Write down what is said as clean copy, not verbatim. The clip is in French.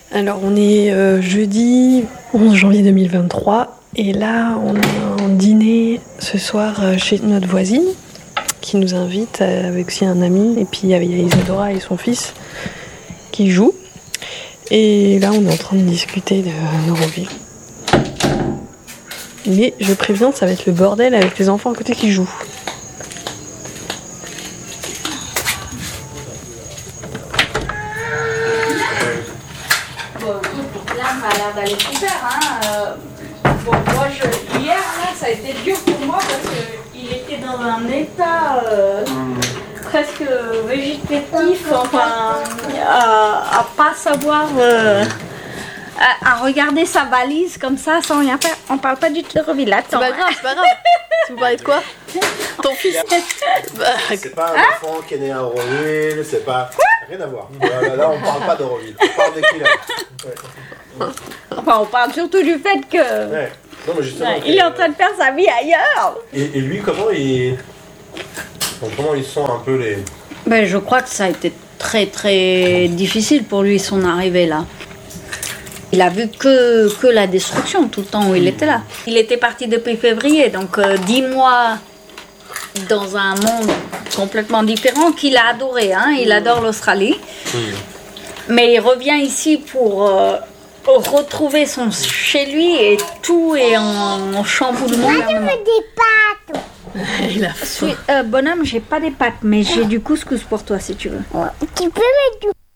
Alors on est jeudi 11 janvier 2023 et là on a un dîner ce soir chez notre voisine qui nous invite avec aussi un ami et puis il y a Isadora et son fils qui jouent et là on est en train de discuter de Neuroville. Mais je préviens, ça va être le bordel avec les enfants à côté qui jouent. Là, ça a l'air d'aller super. Bon, moi, hier, là, ça a été dur pour moi parce qu'il était dans un état presque végétatif, enfin, à pas savoir, à regarder sa valise comme ça sans rien faire. On parle pas du tout de Neuroville. C'est pas grave, c'est pas grave. Vous parlez de quoi? Ton fils? C'est pas un enfant qui est né à Auroville, c'est pas... Rien à voir. Là, on parle pas d'Auroville, on parle de qui là. Ouais. Enfin, on parle surtout du fait que Ouais. Non, mais justement, il est en train de faire sa vie ailleurs. Et lui, comment il sent un peu les... Ben, je crois que ça a été très très difficile pour lui son arrivée là. Il a vu que la destruction tout le temps où il était là. Il était parti depuis février, donc 10 mois dans un monde complètement différent qu'il a adoré. Il adore l'Australie. Mais il revient ici pour retrouver son chez lui et tout est en chamboulement. Moi, je veux des pâtes. Il a faim. Bonhomme, j'ai pas des pâtes, mais j'ai du couscous pour toi si tu veux. Tu peux mettre du